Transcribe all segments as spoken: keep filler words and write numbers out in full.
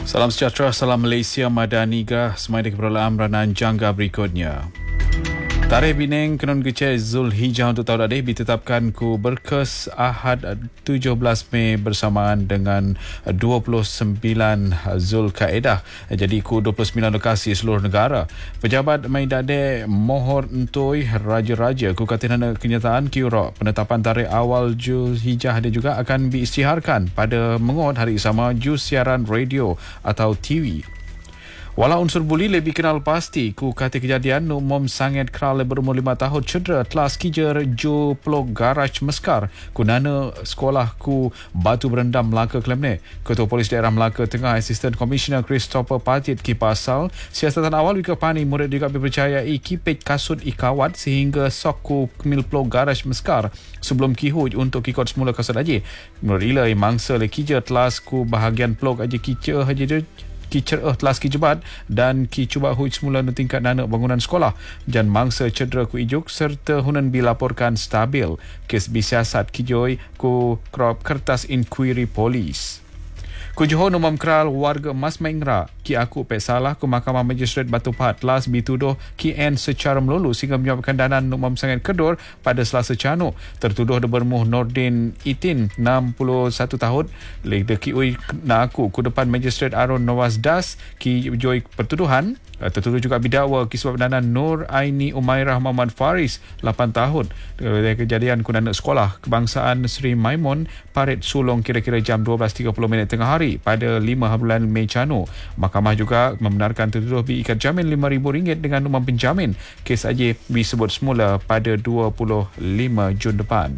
Salam sejahtera, salam Malaysia Madaniga. Semai di keberolaan ranan jangka berikutnya. Tarikh Bineng Kenun Geceh Zulhijjah untuk tahun ini ditetapkan ku berkes Ahad tujuh belas Mei bersamaan dengan dua puluh sembilan Zulkaedah. Jadi ku dua puluh sembilan lokasi seluruh negara. Pejabat Maidade mohon entui raja-raja ku katinana kenyataan kiurok penetapan tarikh awal Zulhijjah dia juga akan diisytiharkan pada mengut hari sama ju siaran radio atau T V. Walau unsur buli lebih kenal pasti ku kata kejadian umum sangat kral berumur lima tahun cedera telah kijar ju pelok garaj Meskar kunana sekolah ku batu berendam Melaka Kelemne. Ketua Polis Daerah Melaka Tengah Assistant Commissioner Christopher Patit kipasal siasatan awal wika pani murid juga dipercayai kipet kasut ikawat sehingga sok ku kemil pelok garaj Meskar sebelum kihuj untuk kikot semula kasut aja. Menurut ilai mangsa le kijar telah ku bahagian pelok aja kicar aja kicer eh telas kijebat dan ki cuba huj semula no tingkat nanak bangunan sekolah dan mangsa cedera ku ijuk serta hunan dilaporkan stabil. Kes bisiasat kijoi ku krop kertas inquiry polis. Ku johon umum kral warga Mas Mengra ki aku pek salah ku Mahkamah Magistrate Batu Pahat las bituduh ki N secara melulu sehingga menyebabkan danan umum sangat kedur pada Selasa Canu. Tertuduh de bermuh Nordin Itin enam puluh satu tahun le ki ui na aku ku depan Magistrate Arun Nawaz Das ki joy pertuduhan. Tertuduh juga bidakwa kisah danan Nur Aini Umairah Muhammad Faris lapan tahun dari kejadian kunana sekolah kebangsaan Sri Maimun Parit Sulong kira-kira jam dua belas tiga puluh minit tengah hari pada lima bulan Mei Canu. Mahkamah juga membenarkan tertuduh diikat jamin lima ribu ringgit dengan umum penjamin. Kes aja disebut semula pada dua puluh lima Jun depan.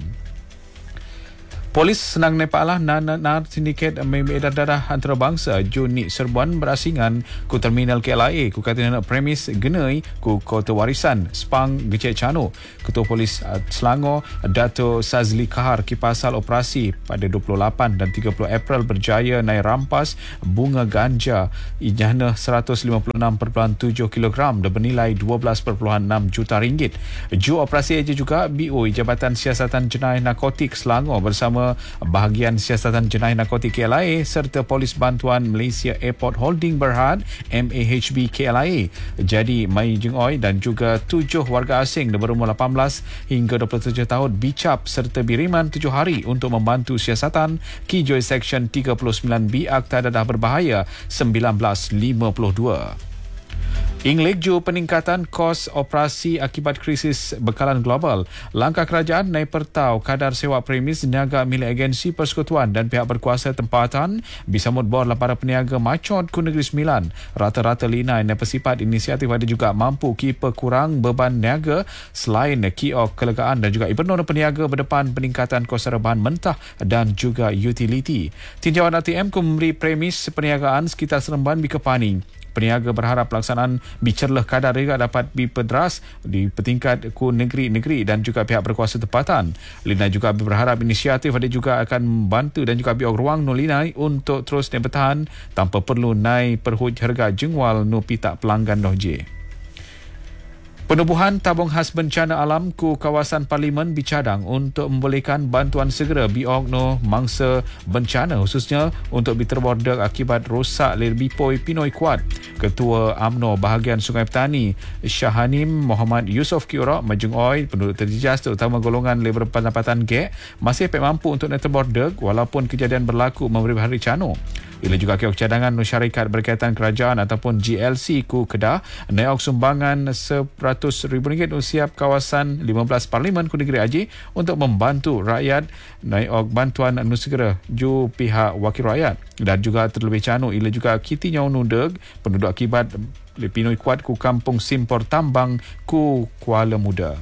Polis senang Nepal nar sindiket edar darah antarabangsa Juni Serbuan berasingan ku terminal K L I A ku katina premis genai ku kota warisan Sepang Geceh Canu. Ketua Polis Selangor Dato Sazli Kahar kipasal operasi pada dua puluh lapan dan tiga puluh April berjaya naik rampas bunga ganja ijahna seratus lima puluh enam perpuluhan tujuh kilogram dan bernilai dua belas perpuluhan enam juta ringgit. Ju operasi aja juga B O I Jabatan Siasatan Jenayah Narkotik Selangor bersama bahagian Siasatan Jenayah Narkotik K L I A serta Polis Bantuan Malaysia Airport Holding Berhad M A H B K L I A. Jadi Mai Jeng Oi dan juga tujuh warga asing yang berumur lapan belas hingga dua puluh tujuh tahun bicap serta biriman tujuh hari untuk membantu siasatan Kijoi Seksyen tiga puluh sembilan B Akta Dadah Berbahaya seribu sembilan ratus lima puluh dua. Inglik ju peningkatan kos operasi akibat krisis bekalan global. Langkah kerajaan naik pertau kadar sewa premis niaga milik agensi persekutuan dan pihak berkuasa tempatan disambut bor para peniaga macot ku Negeri Sembilan. Rata-rata linai dan persifat inisiatif ada juga mampu ki kurang beban niaga selain kiok kelegaan dan juga Ibenor peniaga berdepan peningkatan kos bahan mentah dan juga utility. Tinjauan A T M ku memberi premis perniagaan sekitar Seremban Bikepani. Peniaga berharap pelaksanaan bicerlah kadar juga dapat dipedras di petingkat ku negeri-negeri dan juga pihak berkuasa tempatan. Lina juga berharap inisiatif ada juga akan membantu dan juga biok ruang no linai untuk terus naik bertahan tanpa perlu naik perhuj harga jengwal no pitak pelanggan dohje. Penubuhan tabung khas bencana alam ku kawasan Parlimen dicadang untuk membolehkan bantuan segera biok no mangsa bencana khususnya untuk diterbordek akibat rosak lerbipoi pinoi kuat. Ketua U M N O bahagian Sungai Petani Syahanim Muhammad Yusof Kiurok Majung Oi penduduk terjejas terutama golongan labor pendapatan G masih pek mampu untuk terbordek walaupun kejadian berlaku memberi hari Canu. Ia juga kiok cadangan syarikat berkaitan kerajaan ataupun G L C ku Kedah naik sumbangan seratus ribu ringgit usiap kawasan lima belas Parlimen ku Negeri Haji untuk membantu rakyat naik bantuan anu segera ju pihak wakil rakyat dan juga terlebih Canu ia juga kiti nyau nudeg penduduk akibat pinoi kuat ku kampung Simpor Tambang ku Kuala Muda.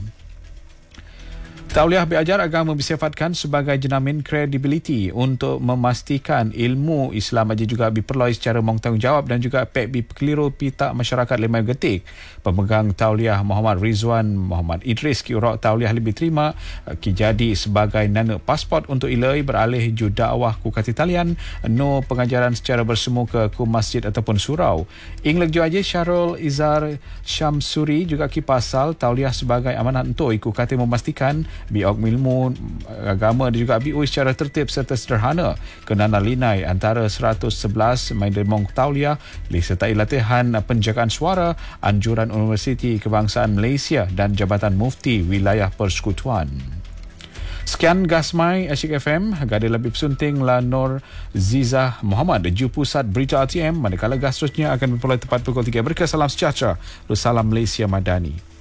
Tauliah belajar agama disifatkan sebagai jenamin kredibiliti untuk memastikan ilmu Islam aja juga diperoleh secara bertanggungjawab dan juga pek dikeliru pitak masyarakat lemai getik. Pemegang Tauliah Muhammad Rizwan Muhammad Idris kiurok Tauliah lebih terima ki jadi sebagai nana pasport untuk ilai beralih ju dakwah ku kati talian no pengajaran secara bersemuka ku masjid ataupun surau. Ingleg ju aja Syarul Izar Syamsuri juga ki pasal Tauliah sebagai amanat untuk iku kati memastikan biok ilmu agama dan juga B O secara tertib serta sederhana kena linai antara seratus sebelas Maidemong Tauliah disertai latihan penjagaan suara anjuran Universiti Kebangsaan Malaysia dan Jabatan Mufti Wilayah Persekutuan. Sekian Gasmai Asyik F M, gada lebih pesunting la Nur Zizah Muhammad, Ju Pusat Berita R T M, manakala gas seterusnya akan bermulai tepat pukul tiga. Berkesalam sejahtera, salam Malaysia Madani.